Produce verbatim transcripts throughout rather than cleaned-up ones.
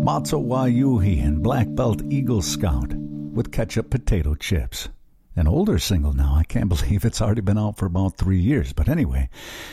Matzo Wayuhi and Black Belt Eagle Scout with Ketchup Potato Chips. An older single now. I can't believe it's already been out for about three years. But anyway,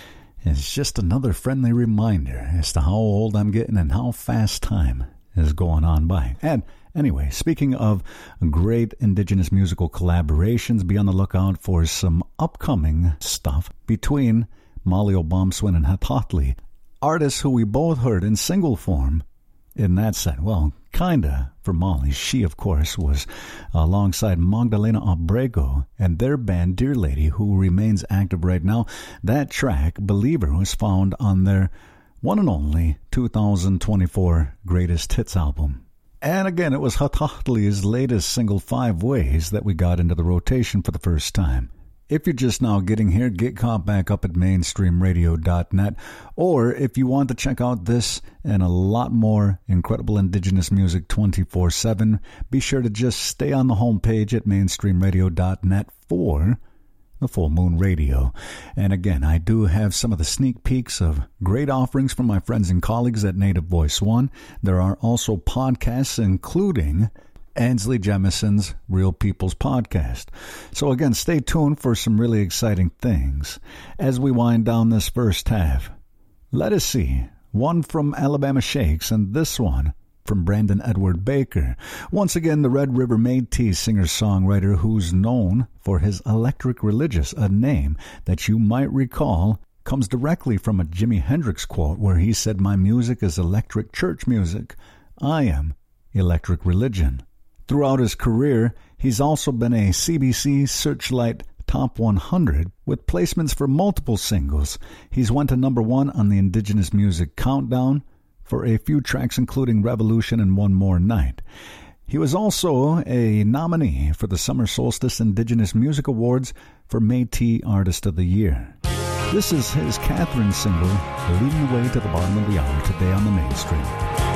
it's just another friendly reminder as to how old I'm getting and how fast time is going on by. And anyway, speaking of great indigenous musical collaborations, be on the lookout for some upcoming stuff between Molly Obamswin and Hathatli, artists who we both heard in single form in that set. Well, kinda for Molly. She, of course, was alongside Magdalena Abrego and their band Dear Lady, who remains active right now. That track, Believer, was found on their one and only two thousand twenty-four Greatest Hits album. And again, it was Hathatli's latest single, Five Ways, that we got into the rotation for the first time. If you're just now getting here, get caught back up at mainstream radio dot net. Or if you want to check out this and a lot more incredible indigenous music twenty-four seven, be sure to just stay on the homepage at mainstream radio dot net for the Full Moon Radio. And again, I do have some of the sneak peeks of great offerings from my friends and colleagues at Native Voice One. There are also podcasts, including Ansley Jemison's Real People's Podcast. So again, stay tuned for some really exciting things. As we wind down this first half, let us see. One from Alabama Shakes and this one from Brandon Edward Baker. Once again, the Red River Métis singer-songwriter who's known for his Electric Religious, a name that you might recall comes directly from a Jimi Hendrix quote where he said, "My music is electric church music. I am electric religion." Throughout his career, he's also been a C B C Searchlight Top one hundred with placements for multiple singles. He's went to number one on the Indigenous Music Countdown for a few tracks including Revolution and One More Night. He was also a nominee for the Summer Solstice Indigenous Music Awards for Métis Artist of the Year. This is his Catherine single, leading the way to the bottom of the hour today on the Mainstream.